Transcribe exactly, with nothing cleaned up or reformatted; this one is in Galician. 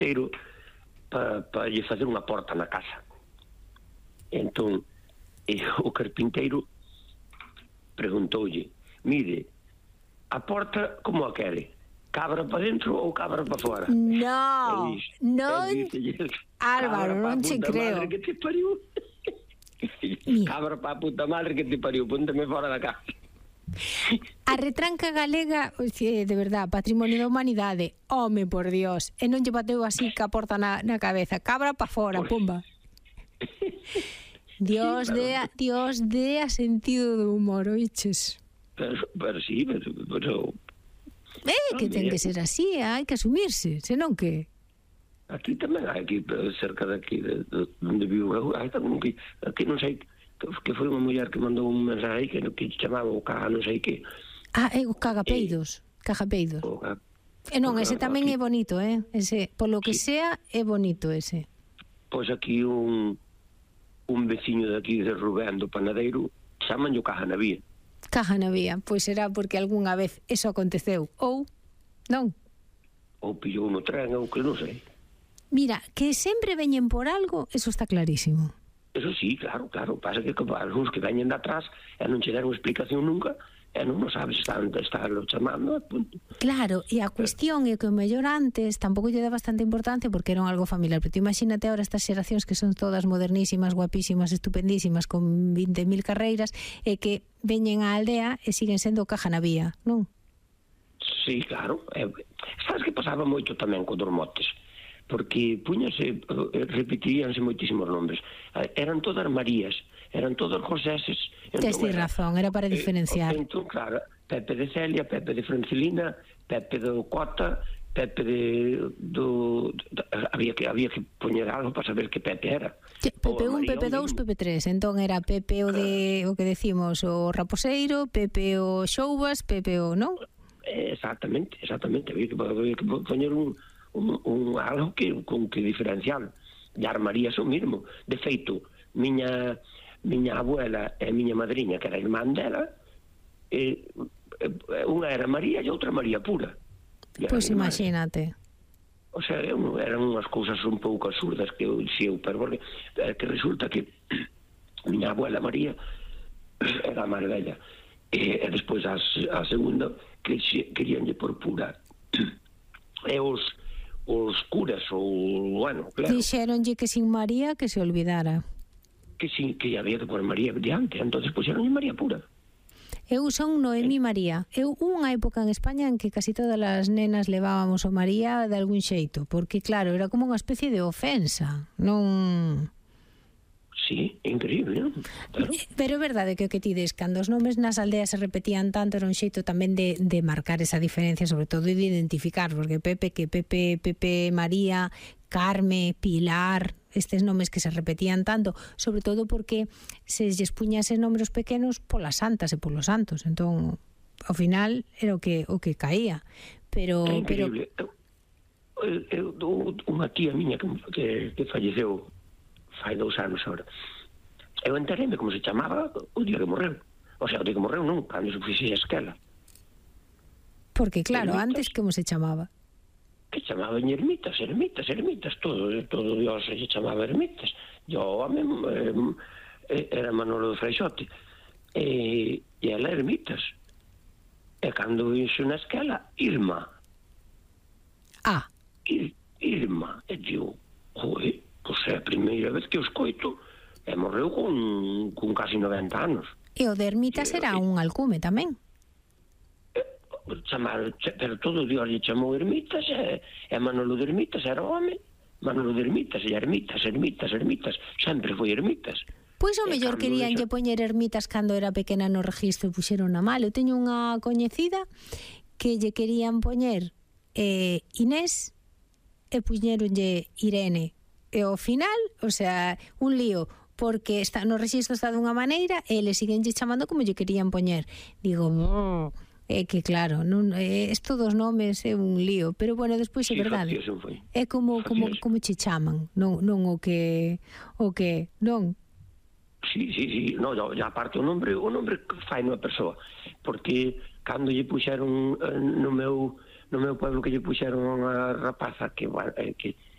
carpinteiro para pa lle facer unha porta na casa. Entón, e o carpinteiro preguntoulle, mire, a porta como a quere? Cabra para dentro ou cabra para fora? No, non, Álvaro, non che creo. Cabra para a puta madre que te pariu. Cabra para a puta madre que te pariu, pónteme fora da casa. A retranca galega, de verdad, patrimonio da humanidade. Home, por Dios. E non lle bateu así ca porta na, na cabeza. Cabra pa fora, pumba. Dios sí, de a, Dios de a sentido do humor, oiches. Pero, pero sí, pero... pero eh, que ten que ser así, hai que asumirse, senón que... Aquí tamén hai, aquí cerca de aquí, de, de, onde vivo eu, hai tamén que, aquí non sei... que foi unha muller que mandou un mensaje aí que, que chamaba o caga non sei que. Ah, é o cagapeidos, eh, cagapeidos. O ca... E non, ese tamén aquí é bonito, eh? Ese, por lo que sí. sea, é bonito ese. Pois aquí un un veciño de aquí de Rubén do Panadeiro chaman o caja na vía. Caja na vía, pois será porque algunha vez eso aconteceu, ou non? Ou pillou no tren, ou que non sei. Mira, que sempre veñen por algo, eso está clarísimo. Eso sí, claro, claro. Pasa que algúns que veñen de atrás e non che deron explicación nunca e non o sabes, están, están lo chamando, punto. Claro, e a cuestión é que o mellor antes tampouco lle dá bastante importancia porque era un algo familiar, pero tú imagínate ahora estas xeracións que son todas modernísimas, guapísimas, estupendísimas, con vinte mil carreiras, e que veñen á aldea e siguen sendo caja na vía, non? Sí, claro. Eh, sabes que pasaba moito tamén con dos motes? Porque puñase, repetiríanse moitísimos nombres. Eran todas Marías, eran todos Joséses. Tes ti razón, era para diferenciar. Eh, entón, claro, Pepe de Celia, Pepe de Francelina, Pepe do Cota, Pepe de... Do, do, había que había que poñer algo para saber que Pepe era. Pepe un, Pepe dous, Pepe tres. Entón era Pepe o de, o que decimos, o Raposeiro, Pepe o Xoubas, Pepe o, non? Exactamente, exactamente. Había que, había que poñer un... Un, un algo que con que diferenciar. E as Marías o mismo. De feito, miña miña abuela e miña madriña, que era irmán dela, eh, unha era María e outra María pura. Pois imagínate. O sea, eran unhas cousas un pouco absurdas que eu dixía, pero que resulta que miña abuela María era a máis bella e, e despois a, a segunda que queríanlle por pura e os os curas ou, bueno, claro. Dixéronlle que sin María que se olvidara. Que sin, que había que poner María diante, entonces puxeronlle María pura. Eu son Noemí María. Eu unha época en España en que casi todas as nenas levábamos o María de algún xeito, porque claro, era como unha especie de ofensa, non... Sí, increíble, non? Claro. Pero é verdade que o que ti des, cando os nomes nas aldeas se repetían tanto, era un xeito tamén de, de marcar esa diferencia, sobre todo de identificar, porque Pepe, que Pepe, Pepe, María, Carme, Pilar, estes nomes que se repetían tanto, sobre todo porque se lles puña eses nombres pequenos polas santas e polos santos, entón, ao final, era o que o que caía. Pero... É increíble. Pero... Eu, eu, unha tía miña que, que, que falleceu fai dous anos agora. Eu enteréme como se chamaba o día que morreu. O sea, o día que morreu non, cando se fixía esquela. Porque claro, ermitas, antes como se chamaba? Que chamaban ermitas, ermitas, ermitas, todo, todo Dios se chamaba ermitas. Yo, home, eh, era Manolo de Freixote. E, e ela ermitas. E cando vixo na esquela, Irma. Ah. Ir, Irma. E digo, joe, pois é a primeira vez que o escoito e morreu con, con casi noventa anos. E o de ermitas e, era e, un alcume tamén. E, chamar, pero todo Dios lle chamou ermitas e, e Manolo de Ermitas era o home. Manolo de Ermitas e ermitas, ermitas, ermitas. Sempre foi ermitas. Pois o mellor querían lle poñer ermitas cando era pequena no registro e puxeron a mal. Eu teño unha coñecida que lle querían poñer eh, Inés e puñeronlle Irene. E ao final, o sea, un lío, porque está no registro está dunha maneira e eles siguen lle chamando como lle querían poñer. Digo, é que claro, non é isto dos nomes é un lío, pero bueno, despois é verdade. É como como como che chaman, non non o que o que, non. Sí, sí, sí, no, ya aparte o nombre, o nombre fai unha persoa, porque cando lle puxeron no meu no meu pueblo que lle puxeron a rapaza que que